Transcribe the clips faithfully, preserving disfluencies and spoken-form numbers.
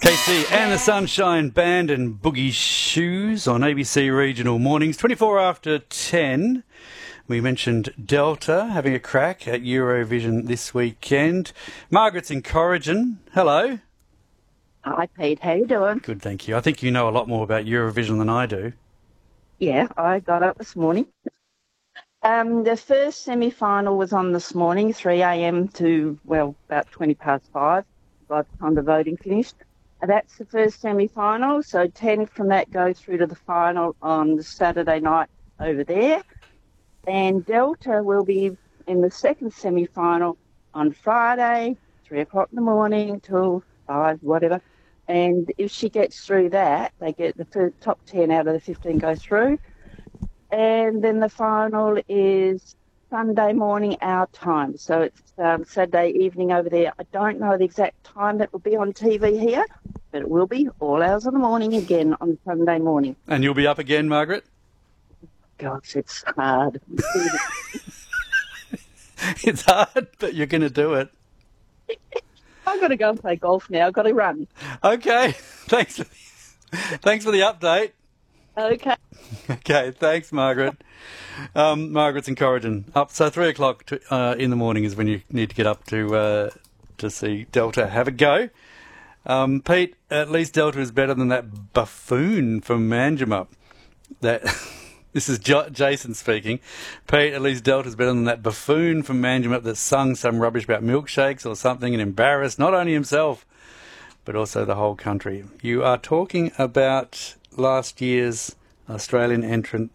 K C and the Sunshine Band and Boogie Shoes on A B C Regional Mornings, twenty-four after ten. We mentioned Delta having a crack at Eurovision this weekend. Margaret's in Corrigan. Hello. Hi, Pete. How you doing? Good, thank you. I think you know a lot more about Eurovision than I do. Yeah, I got up this morning. Um, the first semi-final was on this morning, three a m to, well, about twenty past five by the time the voting finished. And that's the first semi-final, so ten from that go through to the final on the Saturday night over there. And Delta will be in the second semi-final on Friday, three o'clock in the morning till five, whatever. And if she gets through that, they get the first, top ten out of the fifteen go through. And then the final is Sunday morning our time. So it's um, Saturday evening over there. I don't know the exact time that will be on T V here, but it will be all hours of the morning again on Sunday morning. And you'll be up again, Margaret? Gosh, it's hard. It's hard, but you're going to do it. I've got to go and play golf now. I've got to run. Okay. Thanks for the, thanks for the update. Okay. Okay, thanks, Margaret. Um, Margaret's in Corrigan. Up, so three o'clock to, uh, in the morning is when you need to get up to uh, to see Delta have a go. Um, Pete, at least Delta is better than that buffoon from Manjimup. That this is J- Jason speaking. Pete, at least Delta is better than that buffoon from Manjimup that sung some rubbish about milkshakes or something and embarrassed not only himself but also the whole country. You are talking about last year's Australian entrant.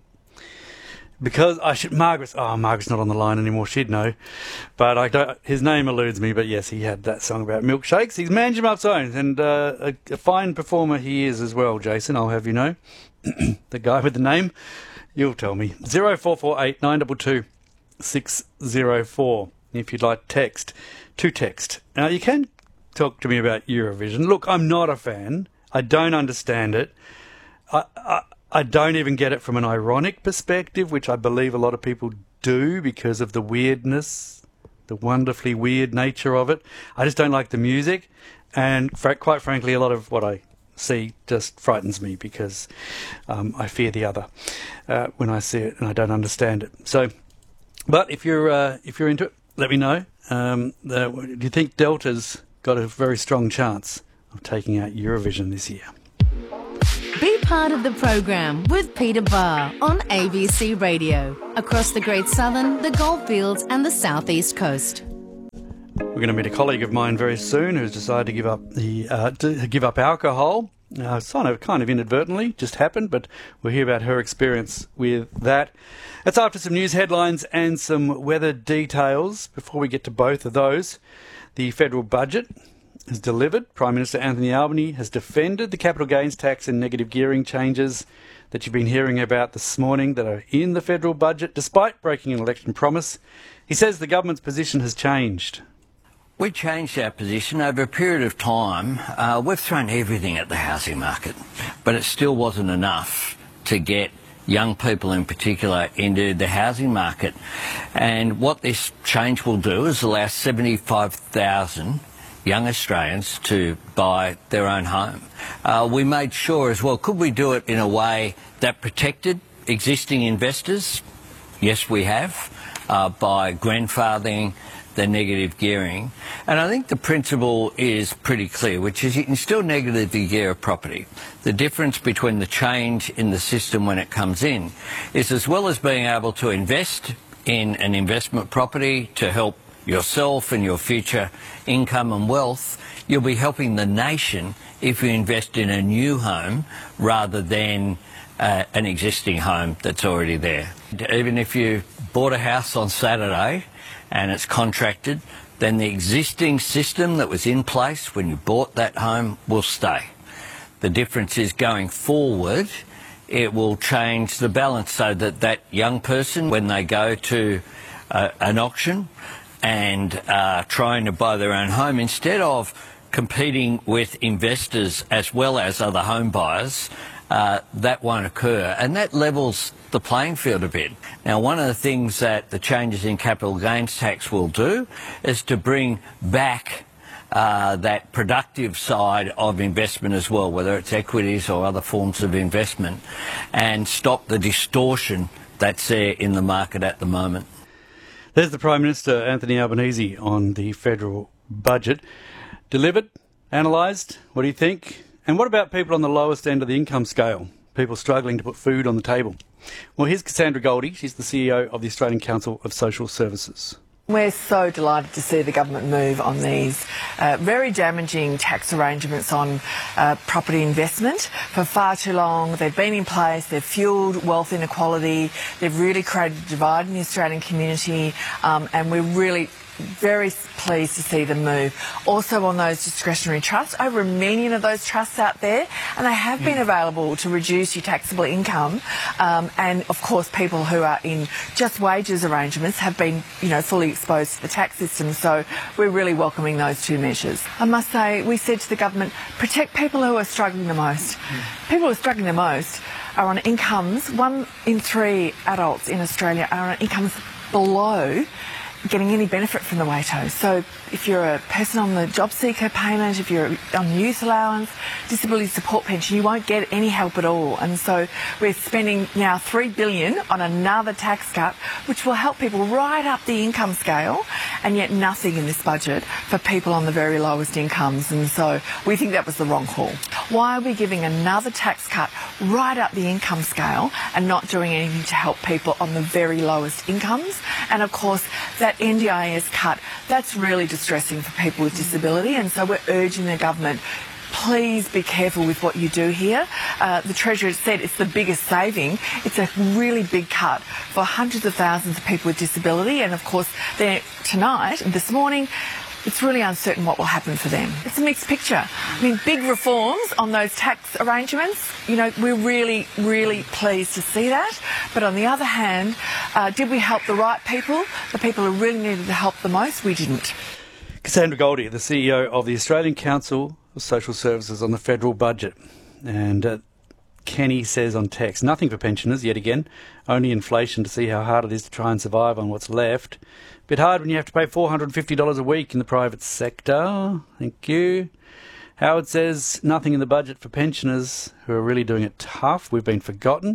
Because I should, Margaret's, oh, Margaret's not on the line anymore, she'd know. But I don't, his name eludes me, but yes, he had that song about milkshakes. He's Manjimup's own, and uh, a, a fine performer he is as well, Jason, I'll have you know. The guy with the name, you'll tell me. zero four four eight nine two two six zero four, if you'd like text, to text. Now, you can talk to me about Eurovision. Look, I'm not a fan. I don't understand it. I, I I don't even get it from an ironic perspective, which I believe a lot of people do because of the weirdness, the wonderfully weird nature of it. I just don't like the music, and fr- quite frankly, a lot of what I see just frightens me because um, I fear the other uh, when I see it and I don't understand it. So, but if you're uh, if you're into it, let me know. Um, the, do you think Delta's got a very strong chance of taking out Eurovision this year? Be part of the program with Peter Barr on A B C Radio, across the Great Southern, the Goldfields and the South East Coast. We're going to meet a colleague of mine very soon who's decided to give up the uh, to give up alcohol. Uh, kind of, kind of inadvertently, just happened, but we'll hear about her experience with that. That's after some news headlines and some weather details. Before we get to both of those, the federal budget has delivered. Prime Minister Anthony Albanese has defended the capital gains tax and negative gearing changes that you've been hearing about this morning that are in the federal budget, despite breaking an election promise. He says the government's position has changed. We changed our position over a period of time. Uh, we've thrown everything at the housing market, but it still wasn't enough to get young people in particular into the housing market. And what this change will do is allow seventy-five thousand young Australians to buy their own home. Uh, we made sure as well, could we do it in a way that protected existing investors? Yes, we have, uh, by grandfathering the negative gearing. And I think the principle is pretty clear, which is you can still negatively gear a property. The difference between the change in the system when it comes in is, as well as being able to invest in an investment property to help yourself and your future income and wealth, you'll be helping the nation if you invest in a new home rather than uh, an existing home that's already there. Even if you bought a house on Saturday and it's contracted, then the existing system that was in place when you bought that home will stay. The difference is going forward, it will change the balance so that that young person, when they go to uh, an auction and uh, trying to buy their own home, instead of competing with investors as well as other home buyers, uh, that won't occur. And that levels the playing field a bit. Now, one of the things that the changes in capital gains tax will do is to bring back uh, that productive side of investment as well, whether it's equities or other forms of investment, and stop the distortion that's there in the market at the moment. There's the Prime Minister, Anthony Albanese, on the federal budget. Delivered? Analysed? What do you think? And what about people on the lowest end of the income scale? People struggling to put food on the table? Well, here's Cassandra Goldie. She's the C E O of the Australian Council of Social Services. We're so delighted to see the government move on these uh, very damaging tax arrangements on uh, property investment. For far too long, they've been in place, they've fuelled wealth inequality, they've really created a divide in the Australian community, um, and we're really very pleased to see them move. Also on those discretionary trusts, over a million of those trusts out there, and they have been available to reduce your taxable income. Um, and of course, people who are in just wages arrangements have been, you know, fully exposed to the tax system. So we're really welcoming those two measures. I must say, we said to the government, protect people who are struggling the most. People who are struggling the most are on incomes. One in three adults in Australia are on incomes below getting any benefit from the WATO. So if you're a person on the job seeker payment, if you're on youth allowance, disability support pension, you won't get any help at all. And so we're spending now three billion dollars on another tax cut, which will help people right up the income scale, and yet nothing in this budget for people on the very lowest incomes. And so we think that was the wrong call. Why are we giving another tax cut right up the income scale and not doing anything to help people on the very lowest incomes? And of course, that N D I S cut, that's really distressing for people with disability, and so we're urging the government, please be careful with what you do here. Uh, the Treasurer said it's the biggest saving. It's a really big cut for hundreds of thousands of people with disability, and of course, they're, tonight, this morning, it's really uncertain what will happen for them. It's a mixed picture. I mean, big reforms on those tax arrangements, you know, we're really, really pleased to see that. But on the other hand, uh, did we help the right people, the people who really needed the help the most? We didn't. Cassandra Goldie, the C E O of the Australian Council of Social Services, on the federal budget. And uh, Kenny says on text, nothing for pensioners yet again, only inflation to see how hard it is to try and survive on what's left. Bit hard when you have to pay four hundred fifty dollars a week in the private sector. Thank you. Howard says, nothing in the budget for pensioners who are really doing it tough. We've been forgotten.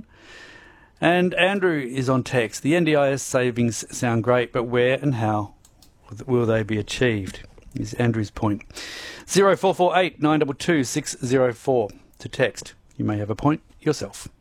And Andrew is on text. The N D I S savings sound great, but where and how will they be achieved? Is Andrew's point. zero four four eight nine two two six zero four to text. You may have a point yourself.